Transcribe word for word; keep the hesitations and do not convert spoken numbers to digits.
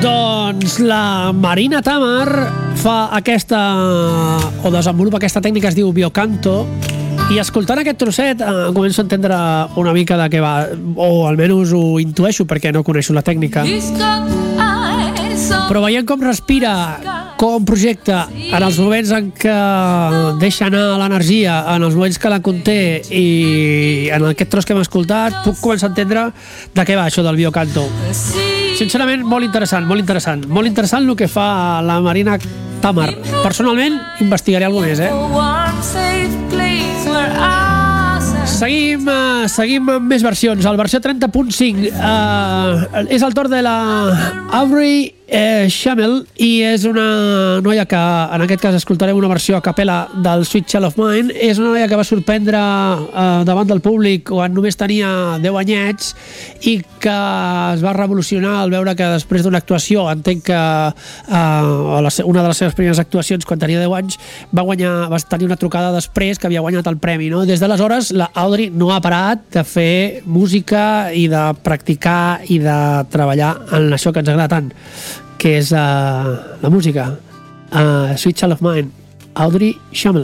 Doncs la Marina Tamar fa aquesta, o desenvolupa aquesta tècnica, es diu biocanto, i escoltant aquest trosset eh, començo a entendre una mica de què va, o almenys ho intueixo perquè no coneixo la tècnica, però veient com respira, com projecta en els moments en què deixa anar l'energia, en els moments que la conté, i en aquest tros que hem escoltat puc començar a entendre de què va això del biocanto. Sincerament, molt interessant, molt interessant. Molt interessant el que fa la Marina Tamar. Personalment, investigaré alguna més, eh? Seguim, uh, seguim amb més versions. El versió trenta punt cinc uh, és el torn de la Aubrey eh, Shamel, i és una noia que, en aquest cas, escoltarem una versió a capella del Sweet Child of Mine. És una noia que va sorprendre eh, davant del públic quan només tenia deu anyets, i que es va revolucionar al veure que després d'una actuació, entenc que eh, una de les seves primeres actuacions quan tenia deu anys, va guanyar, va tenir una trucada després que havia guanyat el premi, no? Des d'aleshores la Audrey no ha parat de fer música i de practicar i de treballar en això que ens agrada tant, que és uh, la música. uh, Sweet Child of Mine, Audrey Shamel.